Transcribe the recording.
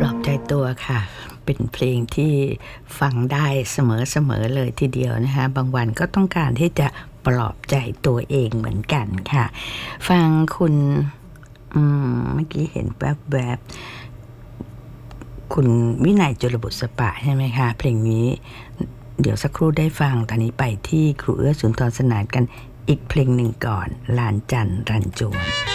ลอบใจตัวค่ะเป็นเพลงที่ฟังได้เสมอเลยทีเดียวนะคะบางวันก็ต้องการที่จะปลอบใจตัวเองเหมือนกันค่ะฟังคุณเมื่อกี้เห็นแวบๆคุณวินัยจุลบุษปะใช่ไหมคะเพลงนี้เดี๋ยวสักครู่ได้ฟังตอนนี้ไปที่ครูเอื้อสุนทรสนานกันอีกเพลงหนึ่งก่อนลานจันทร์รันจวน